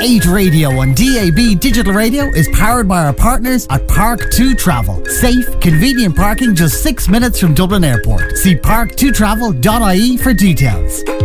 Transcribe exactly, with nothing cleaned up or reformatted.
eight Radio on D A B Digital Radio is powered by our partners at Park two Travel. Safe, convenient parking just six minutes from Dublin Airport. See park two travel dot I E for details.